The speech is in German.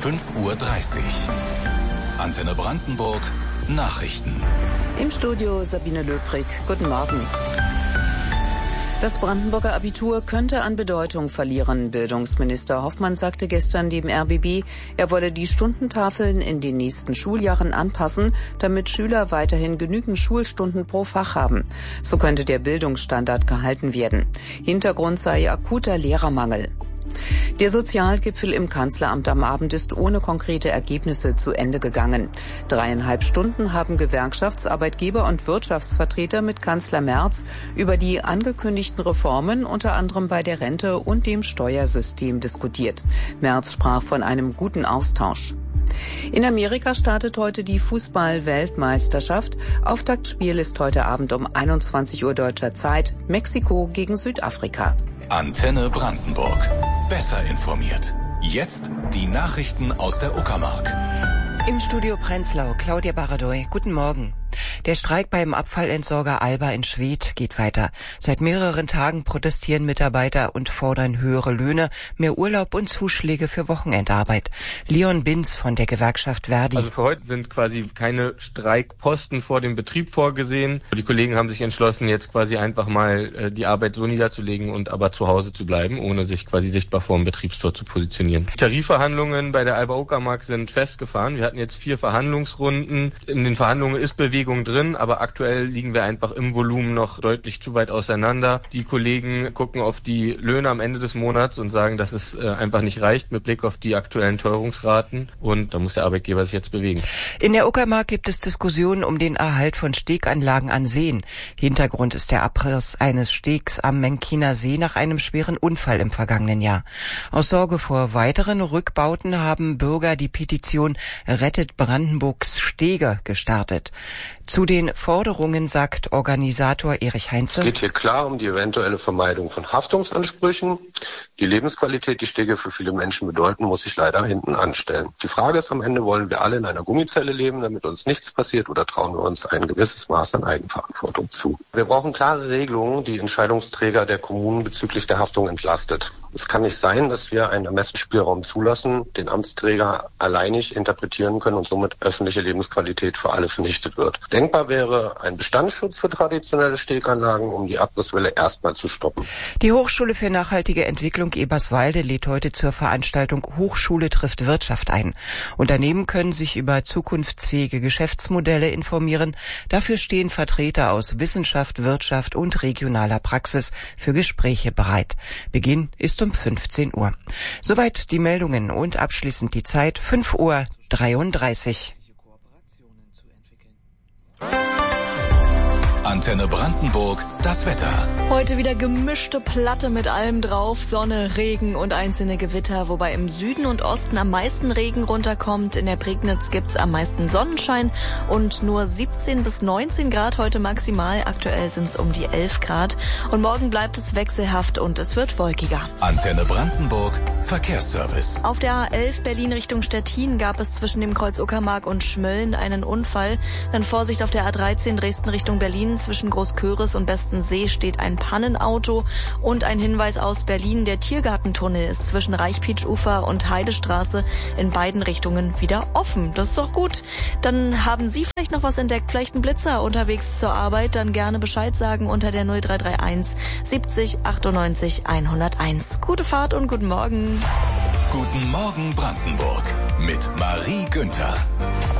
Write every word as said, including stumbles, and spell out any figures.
fünf Uhr dreißig. Antenne Brandenburg, Nachrichten. Im Studio Sabine Löbrig. Guten Morgen. Das Brandenburger Abitur könnte an Bedeutung verlieren. Bildungsminister Hoffmann sagte gestern dem R B B, er wolle die Stundentafeln in den nächsten Schuljahren anpassen, damit Schüler weiterhin genügend Schulstunden pro Fach haben. So könnte der Bildungsstandard gehalten werden. Hintergrund sei akuter Lehrermangel. Der Sozialgipfel im Kanzleramt am Abend ist ohne konkrete Ergebnisse zu Ende gegangen. Dreieinhalb Stunden haben Gewerkschafts-, Arbeitgeber- und Wirtschaftsvertreter mit Kanzler Merz über die angekündigten Reformen, unter anderem bei der Rente und dem Steuersystem, diskutiert. Merz sprach von einem guten Austausch. In Amerika startet heute die Fußball-Weltmeisterschaft. Auftaktspiel ist heute Abend um einundzwanzig Uhr deutscher Zeit. Mexiko gegen Südafrika. Antenne Brandenburg. Besser informiert. Jetzt die Nachrichten aus der Uckermark. Im Studio Prenzlau, Claudia Baradoy. Guten Morgen. Der Streik beim Abfallentsorger Alba in Schwedt geht weiter. Seit mehreren Tagen protestieren Mitarbeiter und fordern höhere Löhne, mehr Urlaub und Zuschläge für Wochenendarbeit. Leon Binz von der Gewerkschaft Verdi. Also für heute sind quasi keine Streikposten vor dem Betrieb vorgesehen. Die Kollegen haben sich entschlossen, jetzt quasi einfach mal die Arbeit so niederzulegen und aber zu Hause zu bleiben, ohne sich quasi sichtbar vor dem Betriebstor zu positionieren. Die Tarifverhandlungen bei der Alba Uckermark sind festgefahren. Wir hatten jetzt vier Verhandlungsrunden. In den Verhandlungen ist Bewegung drin, aber aktuell liegen wir einfach im Volumen noch deutlich zu weit auseinander. Die Kollegen gucken auf die Löhne am Ende des Monats und sagen, dass es äh, einfach nicht reicht mit Blick auf die aktuellen Teuerungsraten, und da muss der Arbeitgeber sich jetzt bewegen. In der Uckermark gibt es Diskussionen um den Erhalt von Steganlagen an Seen. Hintergrund ist der Abriss eines Stegs am Menkiner See nach einem schweren Unfall im vergangenen Jahr. Aus Sorge vor weiteren Rückbauten haben Bürger die Petition Rettet Brandenburgs Stege gestartet. Zu den Forderungen sagt Organisator Erich Heinze: Es geht hier klar um die eventuelle Vermeidung von Haftungsansprüchen. Die Lebensqualität, die Stege für viele Menschen bedeuten, muss sich leider hinten anstellen. Die Frage ist am Ende, wollen wir alle in einer Gummizelle leben, damit uns nichts passiert, oder trauen wir uns ein gewisses Maß an Eigenverantwortung zu? Wir brauchen klare Regelungen, die Entscheidungsträger der Kommunen bezüglich der Haftung entlastet. Es kann nicht sein, dass wir einen Ermessensspielraum zulassen, den Amtsträger alleinig interpretieren können und somit öffentliche Lebensqualität für alle vernichtet wird. Denkbar wäre ein Bestandsschutz für traditionelle Steganlagen, um die Abrisswelle erstmal zu stoppen. Die Hochschule für nachhaltige Entwicklung Eberswalde lädt heute zur Veranstaltung Hochschule trifft Wirtschaft ein. Unternehmen können sich über zukunftsfähige Geschäftsmodelle informieren. Dafür stehen Vertreter aus Wissenschaft, Wirtschaft und regionaler Praxis für Gespräche bereit. Beginn ist um fünfzehn Uhr. Soweit die Meldungen und abschließend die Zeit fünf Uhr dreiunddreißig. Antenne Brandenburg, das Wetter. Heute wieder gemischte Platte mit allem drauf, Sonne, Regen und einzelne Gewitter, wobei im Süden und Osten am meisten Regen runterkommt. In der Prignitz gibt's am meisten Sonnenschein und nur siebzehn bis neunzehn Grad heute maximal. Aktuell sind's um die elf Grad und morgen bleibt es wechselhaft und es wird wolkiger. Antenne Brandenburg, Verkehrsservice. Auf der A elf Berlin Richtung Stettin gab es zwischen dem Kreuz Uckermark und Schmölln einen Unfall. Dann Vorsicht auf der A dreizehn Dresden Richtung Berlin. Zwischen Großköris und Bestensee steht ein Pannenauto. Und ein Hinweis aus Berlin: Der Tiergartentunnel ist zwischen Reichpietsch-Ufer und Heidestraße in beiden Richtungen wieder offen. Das ist doch gut. Dann haben Sie vielleicht noch was entdeckt, vielleicht einen Blitzer unterwegs zur Arbeit, dann gerne Bescheid sagen unter der null drei drei eins siebzig achtundneunzig hunderteins. Gute Fahrt und guten Morgen. Guten Morgen Brandenburg mit Marie Günther.